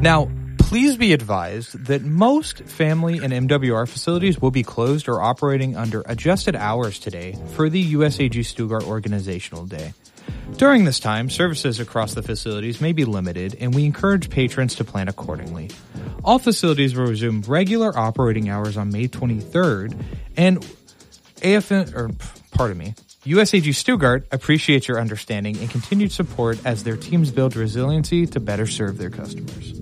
Now, please be advised that most family and MWR facilities will be closed or operating under adjusted hours today for the USAG Stuttgart Organizational Day. During this time, services across the facilities may be limited, and we encourage patrons to plan accordingly. All facilities will resume regular operating hours on May 23rd, and USAG Stuttgart appreciates your understanding and continued support as their teams build resiliency to better serve their customers.